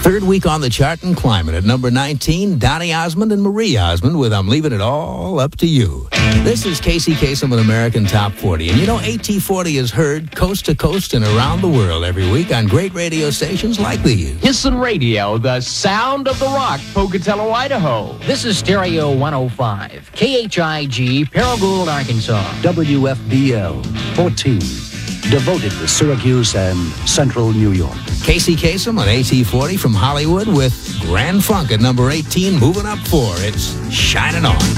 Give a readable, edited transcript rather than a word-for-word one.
Third week on the chart in climate at number 19, Donny Osmond and Marie Osmond with I'm Leaving It All Up to You. This is Casey Kasem with American Top 40. And you know, AT40 is heard coast to coast and around the world every week on great radio stations like these. Hisson Radio, the sound of the rock, Pocatello, Idaho. This is Stereo 105, KHIG, Paragould, Arkansas. WFBL 14, devoted to Syracuse and Central New York. Casey Kasem on AT40 from Hollywood with Grand Funk at number 18, moving up 4. It's Shining On.